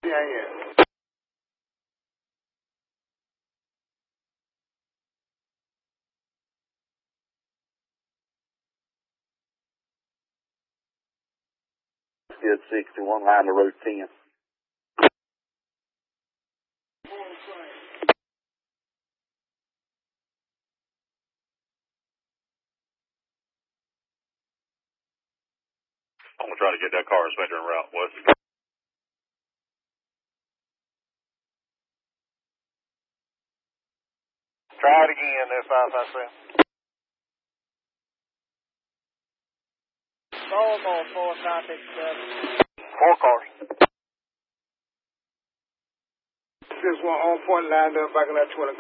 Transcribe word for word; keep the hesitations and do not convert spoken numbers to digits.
Yeah, yeah. Good sixty-one, line to road ten. I'm going to try to get that car inspector en route. West. Try it again, there, five five seven. Almost four five six seven. Four cars. Just one on point lined up back in that twenty.